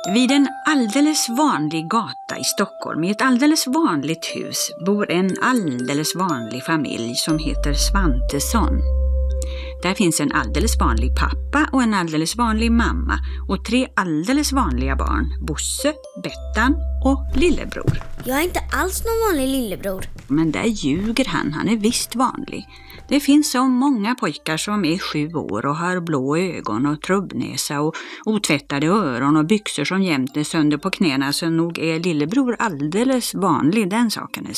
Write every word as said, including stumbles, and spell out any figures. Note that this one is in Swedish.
Vid en alldeles vanlig gata i Stockholm, i ett alldeles vanligt hus, bor en alldeles vanlig familj som heter Svantesson. Där finns en alldeles vanlig pappa och en alldeles vanlig mamma och tre alldeles vanliga barn, Bosse, Bettan och lillebror. Jag är inte alls någon vanlig lillebror. Men där ljuger han, han är visst vanlig. Det finns så många pojkar som är sju år och har blå ögon och trubbnäsa och otvättade öron och byxor som jämt är sönder på knäna, så nog är lillebror alldeles vanlig, den saken är